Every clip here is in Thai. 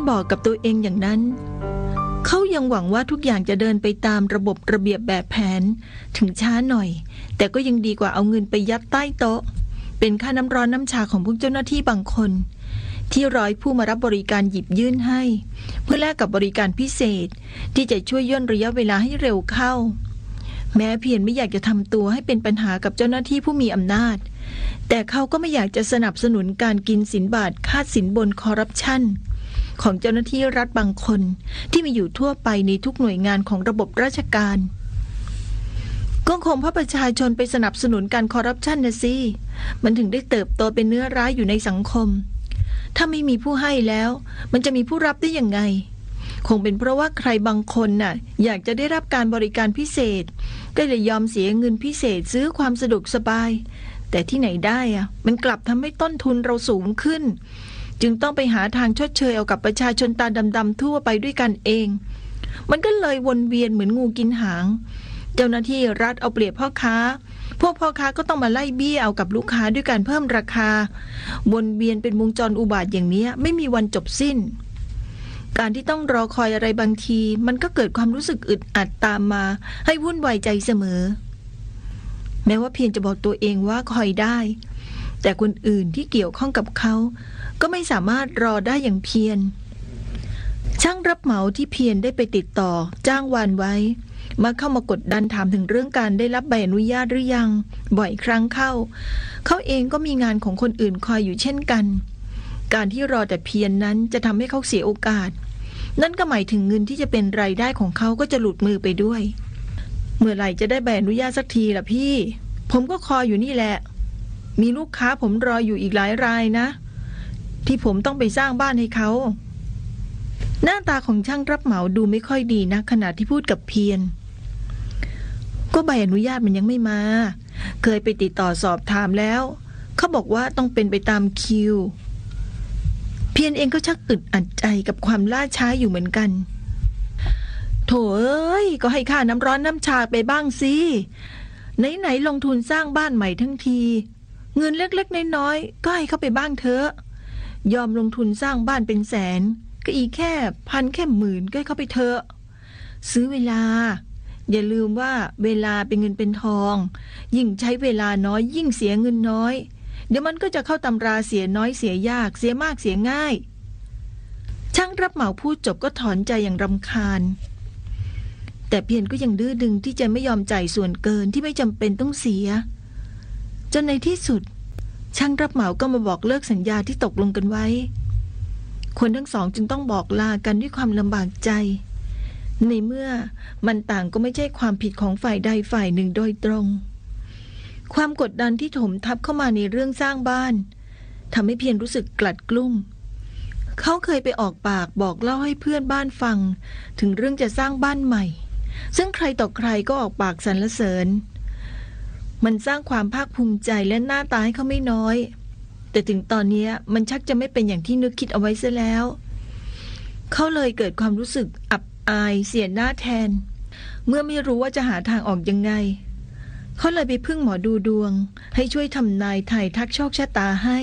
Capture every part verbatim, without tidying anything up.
บอกกับตัวเองอย่างนั้นเขายังหวังว่าทุกอย่างจะเดินไปตามระบบระเบียบแบบแผนถึงช้าหน่อยแต่ก็ยังดีกว่าเอาเงินไปยัดใต้โต๊ะเป็นค่าน้ำร้อนน้ำชาของพวกเจ้าหน้าที่บางคนที่ร้อยผู้มารับบริการหยิบยื่นให้เพื่อแลกกับบริการพิเศษที่จะช่วยย่นระยะเวลาให้เร็วเข้าแม้เพียรไม่อยากจะทำตัวให้เป็นปัญหากับเจ้าหน้าที่ผู้มีอำนาจแต่เขาก็ไม่อยากจะสนับสนุนการกินสินบาทคาดสินบนคอร์รัปชันของเจ้าหน้าที่รัฐบางคนที่มีอยู่ทั่วไปในทุกหน่วยงานของระบบราชการก็คงเพราะประชาชนไปสนับสนุนการคอร์รัปชันนะสิมันถึงได้เติบโตเป็นเนื้อร้ายอยู่ในสังคมถ้าไม่มีผู้ให้แล้วมันจะมีผู้รับได้ยังไงคงเป็นเพราะว่าใครบางคนน่ะอยากจะได้รับการบริการพิเศษก็เลยยอมเสียเงินพิเศษซื้อความสะดวกสบายแต่ที่ไหนได้อะมันกลับทำให้ต้นทุนเราสูงขึ้นจึงต้องไปหาทางชดเชยเอากับประชาชนตาดำๆทั่วไปด้วยกันเองมันก็เลยวนเวียนเหมือนงูกินหางเจ้าหน้าที่รัฐเอาเปรียบพ่อค้าพวกพ่อค้าก็ต้องมาไล่เบี้ยเอากับลูกค้าด้วยการเพิ่มราคาวนเวียนเป็นวงจรอุบาทอย่างนี้ไม่มีวันจบสิ้นการที่ต้องรอคอยอะไรบางทีมันก็เกิดความรู้สึกอึดอัดตามมาให้วุ่นวายใจเสมอแม้ว่าเพียรจะบอกตัวเองว่าคอยได้แต่คนอื่นที่เกี่ยวข้องกับเขาก็ไม่สามารถรอได้อย่างเพียรช่างรับเหมาที่เพียรได้ไปติดต่อจ้างวานไว้มาเข้ามากดดันถามถึงเรื่องการได้รับใบอนุญาตหรือยังบ่อยครั้งเข้าเขาเองก็มีงานของคนอื่นคอยอยู่เช่นกันการที่รอแต่เพียร น, นั้นจะทำให้เขาเสียโอกาสนั่นก็หมายถึงเงินที่จะเป็นรายได้ของเขาก็จะหลุดมือไปด้วยเมื่อไหร่จะได้ใบอนุญาตสักทีล่ะพี่ผมก็คอยอยู่นี่แหละมีลูกค้าผมรออยู่อีกหลายรายนะที่ผมต้องไปสร้างบ้านให้เขาหน้าตาของช่างรับเหมาดูไม่ค่อยดีนะขณะที่พูดกับเพียรก็ใบอนุญาตมันยังไม่มาเคยไปติดต่อสอบถามแล้วเขาบอกว่าต้องเป็นไปตามคิวเพียรเองก็ชักอึดอัดใจกับความล่าช้าอยู่เหมือนกันโถเอ้ยก็ให้ค่าน้ำร้อนน้ำชาไปบ้างสิไหนๆลงทุนสร้างบ้านใหม่ทั้งทีเงินเล็กๆน้อยๆก็ให้เขาไปบ้างเถอะยอมลงทุนสร้างบ้านเป็นแสนก็อีกแค่พันแค่หมื่นก็ให้เขาไปเถอะซื้อเวลาอย่าลืมว่าเวลาเป็นเงินเป็นทองยิ่งใช้เวลาน้อยยิ่งเสียเงินน้อยเดี๋ยวมันก็จะเข้าตำราเสียน้อยเสียยากเสียมากเสียง่ายช่างรับเหมาพูดจบก็ถอนใจอย่างรำคาญแต่เพียรก็ยังดื้อดึงที่จะไม่ยอมจ่ายส่วนเกินที่ไม่จำเป็นต้องเสียจนในที่สุดช่างรับเหมาก็มาบอกเลิกสัญญาที่ตกลงกันไว้คนทั้งสองจึงต้องบอกลากันด้วยความลำบากใจในเมื่อมันต่างก็ไม่ใช่ความผิดของฝ่ายใดฝ่ายหนึ่งโดยตรงความกดดันที่ถมทับเข้ามาในเรื่องสร้างบ้านทำให้เพียรรู้สึกกลัดกลุ้มเขาเคยไปออกปากบอกเล่าให้เพื่อนบ้านฟังถึงเรื่องจะสร้างบ้านใหม่ซึ่งใครต่อใครก็ออกปากสรรเสริญมันสร้างความภาคภูมิใจและหน้าตาให้เขาไม่น้อยแต่ถึงตอนนี้มันชักจะไม่เป็นอย่างที่นึกคิดเอาไว้ซะแล้วเขาเลยเกิดความรู้สึกอับอายเสียหน้าแทนเมื่อไม่รู้ว่าจะหาทางออกยังไงเขาเลยไปพึ่งหมอดูดวงให้ช่วยทำนายทายทักโชคชะตาให้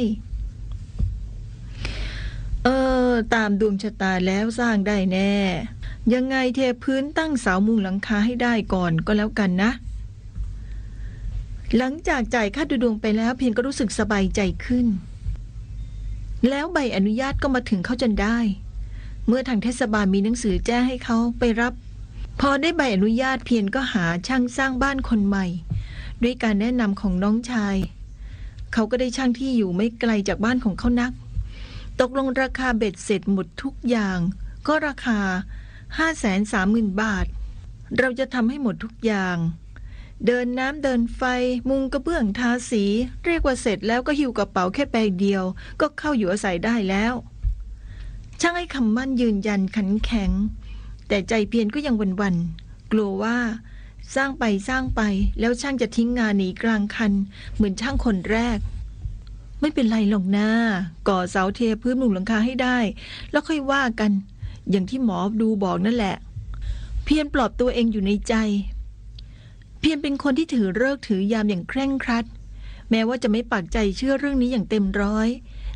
เออตามดวงชะตาแล้วสร้างได้แน่ยังไงเทพื้นตั้งเสามุงหลังคาให้ได้ก่อนก็แล้วกันนะหลังจากจ่ายค่าดูดวงไปแล้วเพียงก็รู้สึกสบายใจขึ้นแล้วใบอนุญาตก็มาถึงเขาจนได้เมื่อทางเทศบาลมีหนังสือแจ้งให้เขาไปรับพอได้ใบอนุญาตเพียรก็หาช่างสร้างบ้านคนใหม่ด้วยการแนะนำของน้องชายเขาก็ได้ช่างที่อยู่ไม่ไกลจากบ้านของเขานักตกลงราคาเบ็ดเสร็จหมดทุกอย่างก็ราคา ห้าแสนสามหมื่น บาทเราจะทำให้หมดทุกอย่างเดินน้ำเดินไฟมุงกระเบื้องทาสีเรียกว่าเสร็จแล้วก็หิ้วกระเป๋าแค่ใบเดียวก็เข้าอยู่อาศัยได้แล้วช่างให้คำมั่นยืนยันขันแข็งแต่ใจเพียรก็ยังวันๆกลัวว่าสร้างไปสร้างไปแล้วช่างจะทิ้งงานหนีกลางคันเหมือนช่างคนแรกไม่เป็นไรหรอกนะก่อเสาเทพื้นมุงหลังคาให้ได้แล้วค่อยว่ากันอย่างที่หมอดูบอกนั่นแหละเพียรปลอบตัวเองอยู่ในใจเพียรเป็นคนที่ถือฤกษ์ถือยามอย่างเคร่งครัดแม้ว่าจะไม่ปักใจเชื่อเรื่องนี้อย่างเต็มร้อย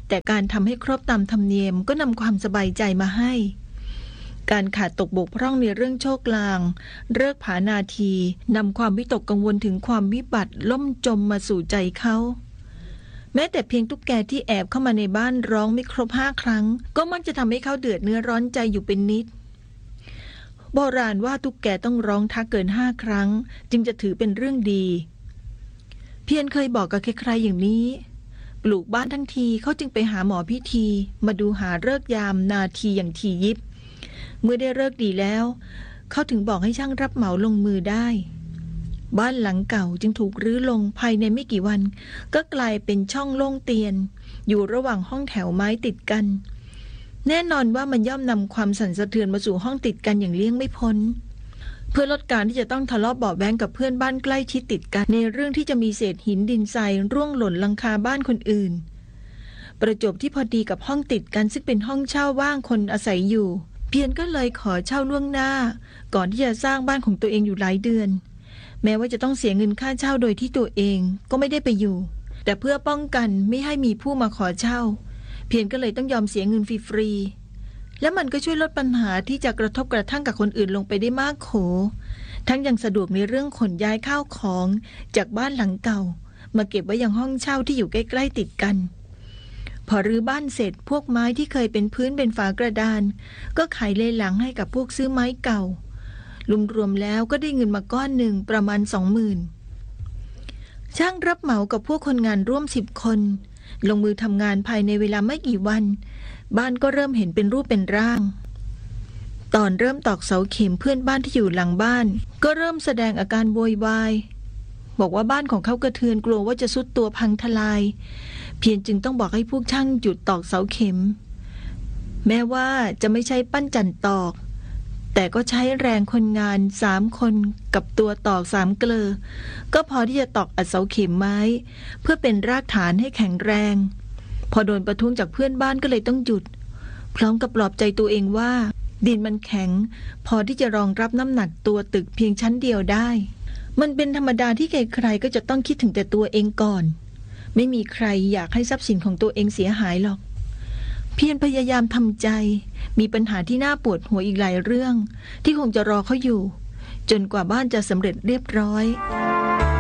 แต่การทำให้ครบตามธรรมเนียมก็นำความสบายใจมาให้การขาดตกบกพร่องในเรื่องโชคลางเลิกผานาทีนำความวิตกกังวลถึงความวิบัติล่มจมมาสู่ใจเขาแม้แต่เพียงตุ๊กแกที่แอบเข้ามาในบ้านร้องไม่ครบห้าครั้งก็มักจะทำให้เขาเดือดเนื้อร้อนใจอยู่เป็นนิดโบราณว่าตุ๊กแกต้องร้องทักเกินห้าครั้งจึงจะถือเป็นเรื่องดีเพียรเคยบอกกับใครๆอย่างนี้ปลูกบ้านทั้งทีเขาจึงไปหาหมอพิธีมาดูหาฤกษ์ยามนาทีอย่างทียิบเมื่อได้ฤกษ์ดีแล้วเขาถึงบอกให้ช่างรับเหมาลงมือได้บ้านหลังเก่าจึงถูกรื้อลงภายในไม่กี่วันก็กลายเป็นช่องโล่งเตียนอยู่ระหว่างห้องแถวไม้ติดกันแน่นอนว่ามันย่อมนำความสั่นสะเทือนมาสู่ห้องติดกันอย่างเลี่ยงไม่พ้นเพื่อลดการที่จะต้องทะเลาะเบาะแว้งกับเพื่อนบ้านใกล้ชิดติดกันในเรื่องที่จะมีเศษหินดินทรายร่วงหล่นหลังคาบ้านคนอื่นประจวบที่พอดีกับห้องติดกันซึ่งเป็นห้องเช่าว่างคนอาศัยอยู่เพียรก็เลยขอเช่าล่วงหน้าก่อนที่จะสร้างบ้านของตัวเองอยู่หลายเดือนแม้ว่าจะต้องเสียเงินค่าเช่าโดยที่ตัวเองก็ไม่ได้ไปอยู่แต่เพื่อป้องกันไม่ให้มีผู้มาขอเช่าเพียรก็เลยต้องยอมเสียเงินฟรีๆและมันก็ช่วยลดปัญหาที่จะกระทบกระทั่งกับคนอื่นลงไปได้มากโขทั้งยังสะดวกในเรื่องขนย้ายข้าวของจากบ้านหลังเก่ามาเก็บไว้ยังห้องเช่าที่อยู่ใกล้ๆติดกันพอรื้อบ้านเสร็จพวกไม้ที่เคยเป็นพื้นเป็นฝากระดานก็ขายเลยหลังให้กับพวกซื้อไม้เก่ารวมๆแล้วก็ได้เงินมาก้อนหนึ่งประมาณสองหมื่นช่างรับเหมากับพวกคนงานร่วมสิบคนลงมือทำงานภายในเวลาไม่กี่วันบ้านก็เริ่มเห็นเป็นรูปเป็นร่างตอนเริ่มตอกเสาเข็มเพื่อนบ้านที่อยู่หลังบ้านก็เริ่มแสดงอาการโวยวายบอกว่าบ้านของเขากระเทือนกลัวว่าจะทรุดตัวพังทลายเพียรจึงต้องบอกให้พวกช่างหยุดตอกเสาเข็มแม้ว่าจะไม่ใช่ปั้นจันตอกแต่ก็ใช้แรงคนงานสามคนกับตัวตอกสามเกลอก็พอที่จะตอกอัดเสาเข็มไม้เพื่อเป็นรากฐานให้แข็งแรงพอโดนประท้วงจากเพื่อนบ้านก็เลยต้องหยุดพร้อมกับปลอบใจตัวเองว่าดินมันแข็งพอที่จะรองรับน้ำหนักตัวตึกเพียงชั้นเดียวได้มันเป็นธรรมดาที่ใครๆก็จะต้องคิดถึงแต่ตัวเองก่อนไม่มีใครอยากให้ทรัพย์สินของตัวเองเสียหายหรอกเพียรพยายามทำใจมีปัญหาที่น่าปวดหัวอีกหลายเรื่องที่คงจะรอเขาอยู่จนกว่าบ้านจะสำเร็จเรียบร้อย